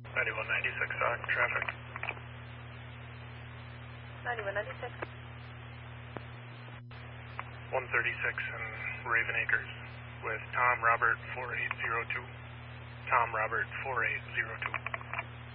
9196 on traffic. 9196. 136 in Raven Acres with Tom Robert 4802. Tom Robert 4802.